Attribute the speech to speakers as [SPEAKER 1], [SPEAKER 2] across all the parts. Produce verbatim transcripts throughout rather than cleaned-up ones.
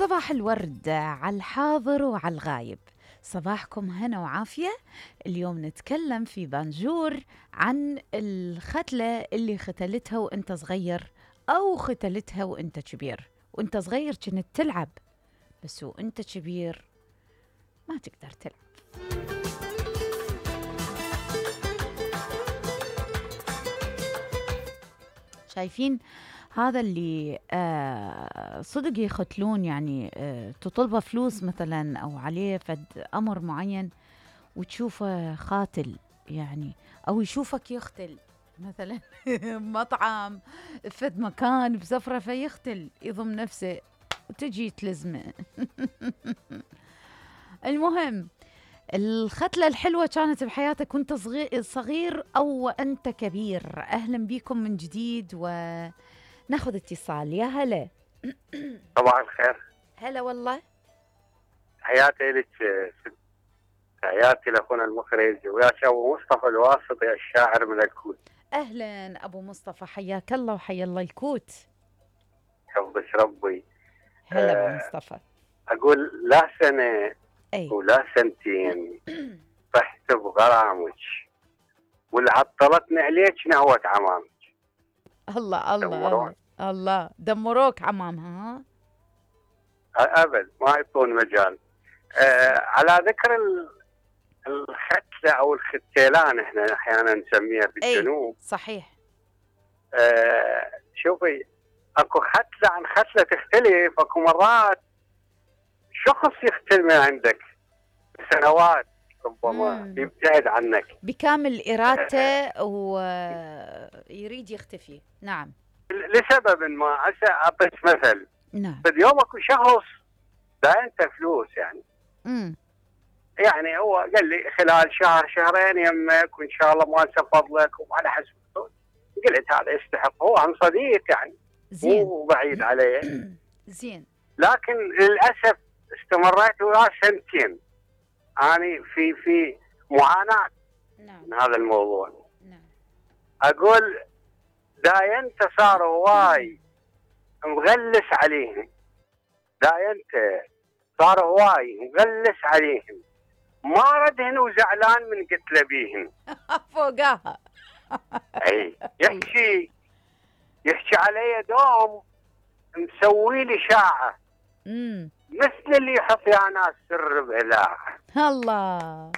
[SPEAKER 1] صباح الورد على الحاضر وعلى الغايب. صباحكم هنا وعافية. اليوم نتكلم في بانجور عن الختلة اللي ختلتها وانت صغير أو ختلتها وانت كبير. وانت صغير كنت تلعب، بس وانت كبير ما تقدر تلعب. شايفين هذا اللي آه صدق يختلون، يعني آه تطلبه فلوس مثلا أو عليه فد أمر معين وتشوفه خاتل، يعني أو يشوفك يختل مثلا مطعم فد مكان بسفرة فيختل يضم نفسه وتجي تلزمه. المهم، الختلة الحلوة كانت بحياتك وانت صغير أو أنت كبير. أهلا بكم من جديد وناخذ اتصال. يا هلا.
[SPEAKER 2] صباح الخير.
[SPEAKER 1] هلا والله.
[SPEAKER 2] تحياتي لك، تحياتي لاخونا المخرج ويا ابو مصطفى الواسطي الشاعر من الكوت.
[SPEAKER 1] اهلا ابو مصطفى، حياك الله وحيا الله الكوت.
[SPEAKER 2] حفظك ربي.
[SPEAKER 1] هلا ابو مصطفى.
[SPEAKER 2] اقول لا سنه
[SPEAKER 1] اي
[SPEAKER 2] ولا سنتين طحت بغرامك واللي عطلتني عليك نهوة عمامك.
[SPEAKER 1] الله الله
[SPEAKER 2] دمرون.
[SPEAKER 1] الله الله، دمروك عمامها.
[SPEAKER 2] ها ابد ما يعطون مجال. آه على ذكر الختله او الختيلان احنا احيانا نسميها بالجنوب.
[SPEAKER 1] صحيح.
[SPEAKER 2] آه شوفي، اكو ختله عن ختله تختلف. اكو مرات شخص يختل من عندك سنوات ربما يبتعد عنك
[SPEAKER 1] بكامل ارادته ويريد يختفي. نعم،
[SPEAKER 2] لسبب ما. هسه اعطيك مثل.
[SPEAKER 1] نعم.
[SPEAKER 2] بد يوم اكو شخص دا انت فلوس يعني
[SPEAKER 1] امم
[SPEAKER 2] يعني هو قال لي خلال شهر شهرين يمك وان شاء الله ما انسى فضلك وعلى حسب. قلت هذا يستحق، هو عن صديق يعني
[SPEAKER 1] زين،
[SPEAKER 2] مو بعيد عليه.
[SPEAKER 1] زين.
[SPEAKER 2] لكن للاسف استمريت وياه سنتين اني في في معاناه.
[SPEAKER 1] نعم.
[SPEAKER 2] من هذا الموضوع.
[SPEAKER 1] نعم.
[SPEAKER 2] اقول داينت صار هواي مغلس عليهم. داينت صار هواي مغلس عليهم، ما ردهن وزعلان من قتل بيهن.
[SPEAKER 1] فوقاها.
[SPEAKER 2] اي يحكي يحكي علي دوم مسوي لي شاعه.
[SPEAKER 1] امم
[SPEAKER 2] مثل اللي يحط يا ناس سر باله.
[SPEAKER 1] الله.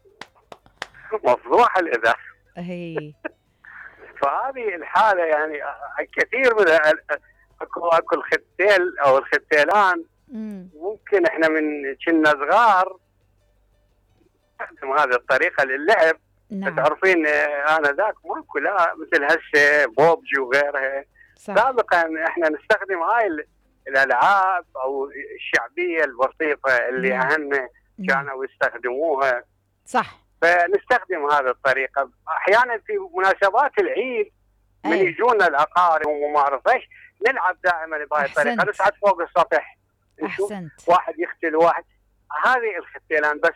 [SPEAKER 2] مفضوح الاذاعه.
[SPEAKER 1] هي
[SPEAKER 2] فهذه الحاله يعني كثير من اكو اكو الختيل او الختيلان.
[SPEAKER 1] مم.
[SPEAKER 2] ممكن احنا من كنا صغار نستخدم هذه الطريقه للعب.
[SPEAKER 1] نعم.
[SPEAKER 2] تعرفين انا ذاك ماكو لا مثل هسه بوبجي وغيرها. سابقا احنا نستخدم هاي الالعاب او الشعبيه البسيطه اللي
[SPEAKER 1] نعم.
[SPEAKER 2] اهلنا كانوا يستخدموها.
[SPEAKER 1] صح.
[SPEAKER 2] فنستخدم هذه الطريقه احيانا في مناسبات العيد من
[SPEAKER 1] أي.
[SPEAKER 2] يجونا الاقارب وما اعرف ايش نلعب دائما بهذه الطريقه. نصعد فوق السطح نشوف
[SPEAKER 1] أحسنت.
[SPEAKER 2] واحد يختل واحد. هذه الختيلان بس